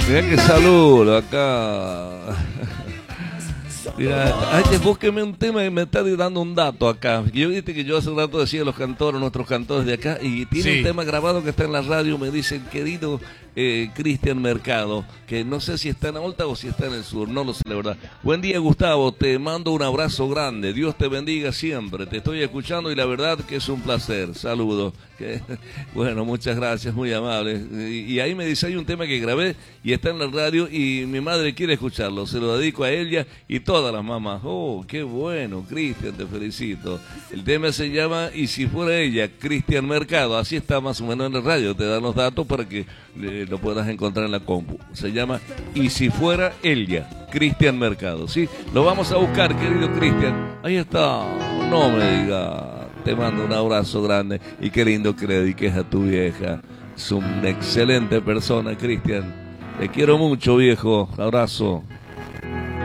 Mirá que saludo acá. Mira, búsqueme un tema y me está dando un dato acá. Viste que yo hace un rato decía los cantores, nuestros cantores de acá, y tiene un tema grabado que está en la radio, me dice el querido Cristian Mercado, que no sé si está en Alta o si está en el sur, no lo sé la verdad. Buen día, Gustavo, te mando un abrazo grande, Dios te bendiga siempre, te estoy escuchando y la verdad que es un placer, saludos. Bueno, muchas gracias, muy amable. Y ahí me dice, hay un tema que grabé y está en la radio y mi madre quiere escucharlo, se lo dedico a ella y todas las mamás. Oh, qué bueno, Cristian, te felicito. El tema se llama Y si fuera ella, Cristian Mercado, así está más o menos en la radio, te dan los datos para que lo puedas encontrar en la compu. Se llama Y si fuera ella, Cristian Mercado, ¿sí? Lo vamos a buscar, querido Cristian. Ahí está, no me diga. Te mando un abrazo grande y qué lindo que le dediques a tu vieja. Es una excelente persona, Cristian. Te quiero mucho, viejo. Abrazo.